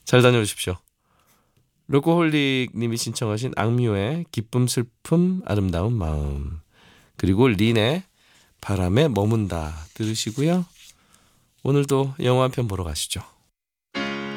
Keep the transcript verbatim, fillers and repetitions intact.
잘 다녀오십시오. 로코홀릭님이 신청하신 악뮤의 기쁨 슬픔 아름다운 마음, 그리고 린의 바람에 머문다 들으시고요. 오늘도 영화 한 편 보러 가시죠.